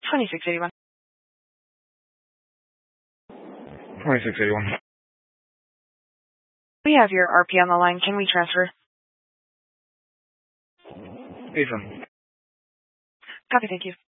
2681. 2681. We have your RP on the line. Can we transfer? Ethan. Copy, thank you.